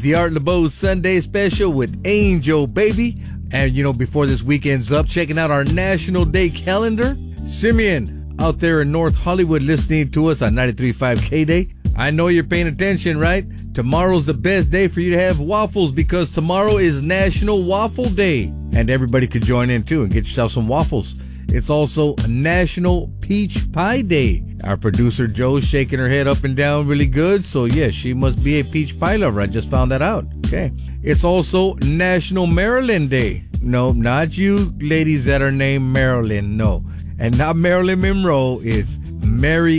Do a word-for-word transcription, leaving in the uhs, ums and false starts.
the Art LeBeau Sunday special with Angel Baby. And, you know, before this weekend's up, checking out our National Day calendar. Simeon, out there in North Hollywood listening to us on ninety-three point five K-Day. I know you're paying attention, right? Tomorrow's the best day for you to have waffles because tomorrow is National Waffle Day. And everybody could join in, too, and get yourself some waffles. It's also National Peach Pie Day. Our producer, Joe's shaking her head up and down really good. So, yes, yeah, she must be a peach pie lover. I just found that out. Okay. It's also National Marilyn Day. No, not you ladies that are named Marilyn. No. And not Marilyn Monroe. It's Mary